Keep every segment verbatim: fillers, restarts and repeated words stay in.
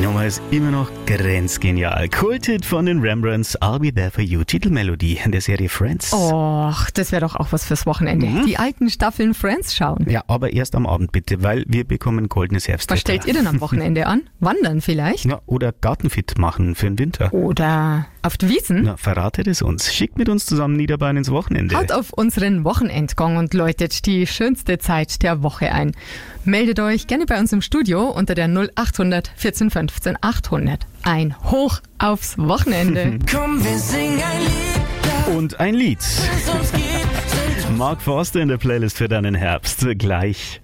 Nummer ist immer noch grenzgenial. Kulthit von den Rembrandts, I'll Be There For You, Titelmelodie in der Serie Friends. Och, das wäre doch auch was fürs Wochenende. Mhm. Die alten Staffeln Friends schauen. Ja, aber erst am Abend bitte, weil wir bekommen goldenes Herbstwetter. Was stellt ihr denn am Wochenende an? Wandern vielleicht? Ja, oder Gartenfit machen für den Winter. Oder auf die Wiesn? Na, verratet es uns. Schickt mit uns zusammen Niederbayern ins Wochenende. Haut auf unseren Wochenendgong und läutet die schönste Zeit der Woche ein. Meldet euch gerne bei uns im Studio unter der null achthundert vierzehn fünfzehn achthundert. Ein Hoch aufs Wochenende. Komm, wir singen ein Lied. Und ein Lied. Mark Forster in der Playlist für deinen Herbst. Gleich.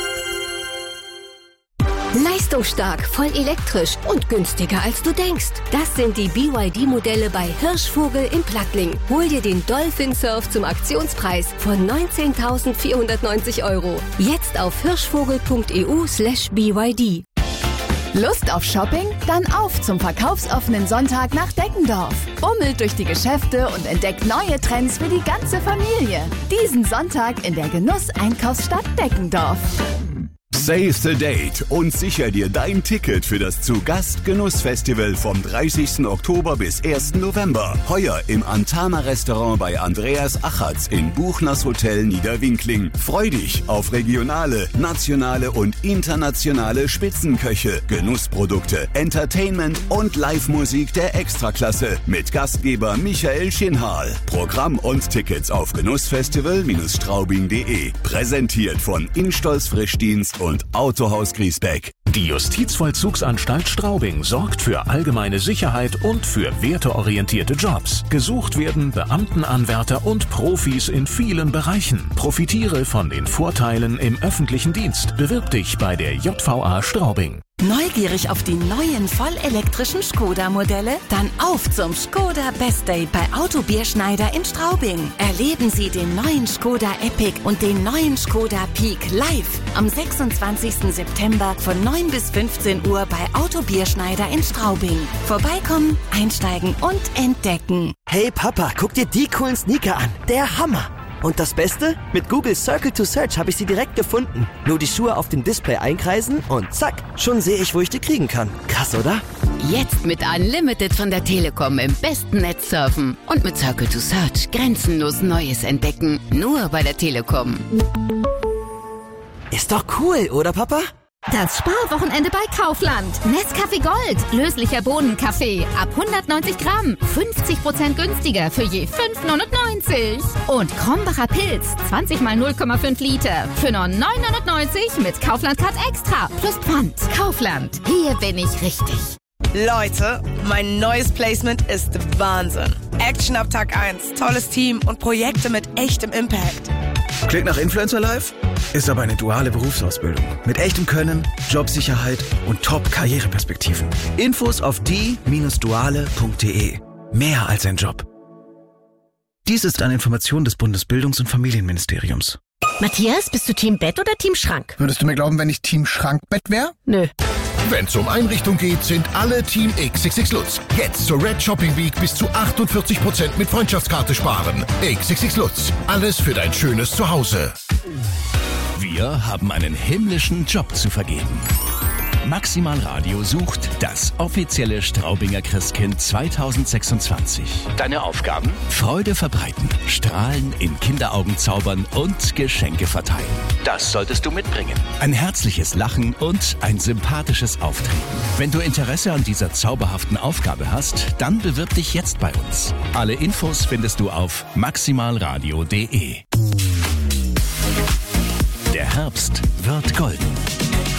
Leistungsstark, voll elektrisch und günstiger als du denkst. Das sind die B Y D-Modelle bei Hirschvogel in Plattling. Hol dir den Dolphin Surf zum Aktionspreis von neunzehntausendvierhundertneunzig Euro. Jetzt auf hirschvogel.eu slash BYD. Lust auf Shopping? Dann auf zum verkaufsoffenen Sonntag nach Deckendorf. Bummelt durch die Geschäfte und entdeckt neue Trends für die ganze Familie. Diesen Sonntag in der Genuss-Einkaufsstadt Deckendorf. Save the date und sicher dir dein Ticket für das Zu-Gast-Genuss-Festival vom dreißigsten Oktober bis ersten November. Heuer im Antama-Restaurant bei Andreas Achatz in Buchners Hotel Niederwinkling. Freu dich auf regionale, nationale und internationale Spitzenköche, Genussprodukte, Entertainment und Live-Musik der Extraklasse mit Gastgeber Michael Schinhal. Programm und Tickets auf genussfestival straubing punkt de. Präsentiert von Instolz Frischdienst und Autohaus Griesbeck. Die Justizvollzugsanstalt Straubing sorgt für allgemeine Sicherheit und für werteorientierte Jobs. Gesucht werden Beamtenanwärter und Profis in vielen Bereichen. Profitiere von den Vorteilen im öffentlichen Dienst. Bewirb dich bei der J V A Straubing. Neugierig auf die neuen vollelektrischen Skoda-Modelle? Dann auf zum Skoda Best Day bei Auto Bierschneider in Straubing. Erleben Sie den neuen Skoda Epic und den neuen Skoda Peak live am sechsundzwanzigsten September von neun bis fünfzehn Uhr bei Auto Bierschneider in Straubing. Vorbeikommen, einsteigen und entdecken. Hey Papa, guck dir die coolen Sneaker an. Der Hammer! Und das Beste? Mit Google Circle to Search habe ich sie direkt gefunden. Nur die Schuhe auf dem Display einkreisen und zack, schon sehe ich, wo ich die kriegen kann. Krass, oder? Jetzt mit Unlimited von der Telekom im besten Netz surfen und mit Circle to Search grenzenlos Neues entdecken. Nur bei der Telekom. Ist doch cool, oder Papa? Das Sparwochenende bei Kaufland. Nescafé Gold. Löslicher Bohnenkaffee. Ab hundertneunzig Gramm. fünfzig Prozent günstiger für je fünf neunundneunzig. Und Krombacher Pilz. zwanzig mal null Komma fünf Liter. Für nur neun neunundneunzig mit Kaufland Card Extra. Plus Pfand. Kaufland. Hier bin ich richtig. Leute, mein neues Placement ist Wahnsinn. Action ab Tag eins. Tolles Team und Projekte mit echtem Impact. Klingt nach Influencer Life? Ist aber eine duale Berufsausbildung. Mit echtem Können, Jobsicherheit und Top-Karriereperspektiven. Infos auf die Bindestrich duale Punkt de. Mehr als ein Job. Dies ist eine Information des Bundesbildungs- und Familienministeriums. Matthias, bist du Team Bett oder Team Schrank? Würdest du mir glauben, wenn ich Team Schrankbett wäre? Nö. Wenn es um Einrichtung geht, sind alle Team X X X Lutz. Jetzt zur Red Shopping Week bis zu achtundvierzig Prozent mit Freundschaftskarte sparen. X X X Lutz. Alles für dein schönes Zuhause. Wir haben einen himmlischen Job zu vergeben. Maximal Radio sucht das offizielle Straubinger Christkind zweitausendsechsundzwanzig. Deine Aufgaben? Freude verbreiten, Strahlen in Kinderaugen zaubern und Geschenke verteilen. Das solltest du mitbringen. Ein herzliches Lachen und ein sympathisches Auftreten. Wenn du Interesse an dieser zauberhaften Aufgabe hast, dann bewirb dich jetzt bei uns. Alle Infos findest du auf maximalradio punkt de. Der Herbst wird golden.